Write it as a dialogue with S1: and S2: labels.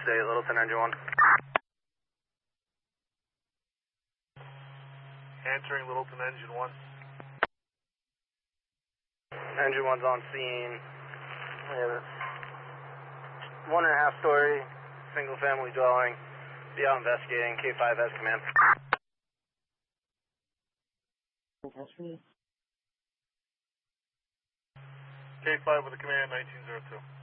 S1: State, Littleton, Engine 1.
S2: Answering Littleton, Engine 1.
S1: Engine 1's on scene. We have a 1.5 story, single family dwelling. Be out investigating. K5 has command.
S2: K5 with a command, 1902.